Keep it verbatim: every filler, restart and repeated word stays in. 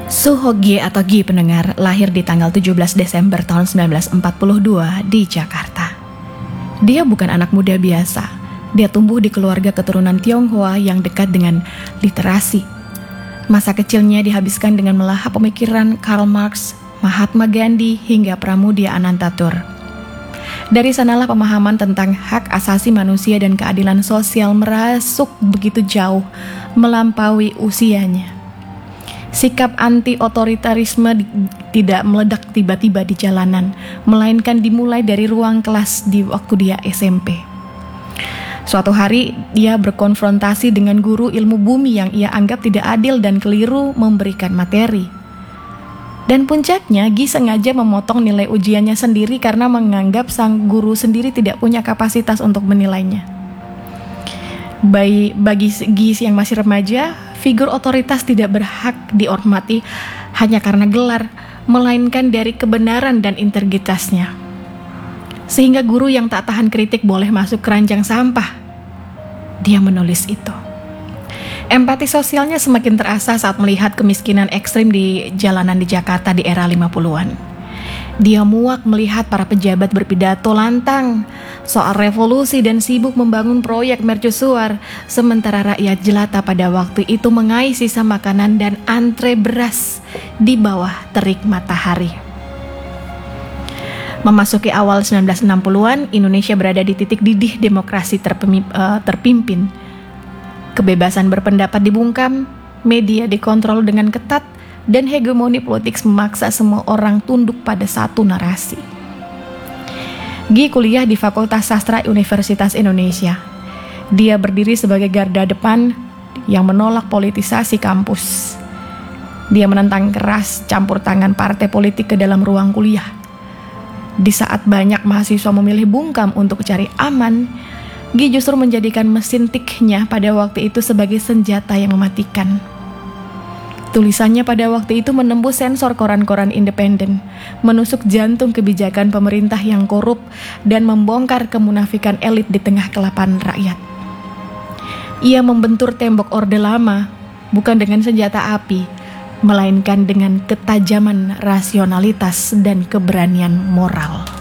Suho Gie atau Gi pendengar lahir di tanggal tujuh belas Desember tahun sembilan belas empat puluh dua di Jakarta. Dia bukan anak muda biasa. Dia tumbuh di keluarga keturunan Tionghoa yang dekat dengan literasi. Masa kecilnya dihabiskan dengan melahap pemikiran Karl Marx, Mahatma Gandhi hingga Pramudia Anantatur. Dari sanalah pemahaman tentang hak asasi manusia dan keadilan sosial merasuk begitu jauh melampaui usianya. Sikap anti-otoritarisme di, tidak meledak tiba-tiba di jalanan, melainkan dimulai dari ruang kelas di waktu dia S M P. Suatu hari, dia berkonfrontasi dengan guru ilmu bumi yang ia anggap tidak adil dan keliru memberikan materi. Dan puncaknya, Gi sengaja memotong nilai ujiannya sendiri karena menganggap sang guru sendiri tidak punya kapasitas untuk menilainya. Bagi, bagi Gi yang masih remaja, figur otoritas tidak berhak dihormati hanya karena gelar, melainkan dari kebenaran dan integritasnya. Sehingga guru yang tak tahan kritik boleh masuk keranjang sampah. Dia menulis itu. Empati sosialnya semakin terasa saat melihat kemiskinan ekstrim di jalanan di Jakarta di era lima puluhan. Dia muak melihat para pejabat berpidato lantang soal revolusi dan sibuk membangun proyek mercusuar, sementara rakyat jelata pada waktu itu mengais sisa makanan dan antre beras di bawah terik matahari. Memasuki awal sembilan belas enam puluhan, Indonesia berada di titik didih demokrasi terpemi, uh, terpimpin. Kebebasan berpendapat dibungkam, media dikontrol dengan ketat, dan hegemoni politik memaksa semua orang tunduk pada satu narasi. Gi kuliah di Fakultas Sastra Universitas Indonesia. Dia berdiri sebagai garda depan yang menolak politisasi kampus. Dia menentang keras campur tangan partai politik ke dalam ruang kuliah. Di saat banyak mahasiswa memilih bungkam untuk cari aman, Gi justru menjadikan mesin tiknya pada waktu itu sebagai senjata yang mematikan. Tulisannya pada waktu itu menembus sensor koran-koran independen, menusuk jantung kebijakan pemerintah yang korup, dan membongkar kemunafikan elit di tengah kelaparan rakyat. Ia membentur tembok Orde Lama, bukan dengan senjata api, melainkan dengan ketajaman rasionalitas dan keberanian moral.